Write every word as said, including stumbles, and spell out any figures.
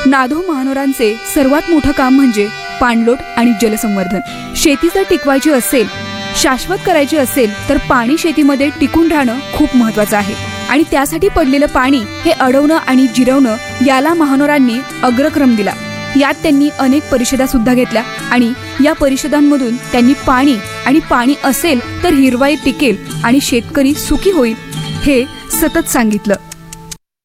नाधो महानोरांचे सर्वात मोठं काम म्हणजे पाणलोट आणि जलसंवर्धन. शेती जर टिकवायची असेल, शाश्वत करायची असेल तर पाणी शेतीमध्ये टिकून राहणं खूप महत्वाचं आहे. आणि त्यासाठी पडलेलं पाणी हे अडवणं आणि जिरवणं याला महानोरांनी अग्रक्रम दिला. यात त्यांनी अनेक परिषदा सुद्धा घेतल्या आणि या परिषदांमधून त्यांनी पाणी आणि पाणी असेल तर हिरवाई टिकेल आणि शेतकरी सुखी होईल हे सतत सांगितलं.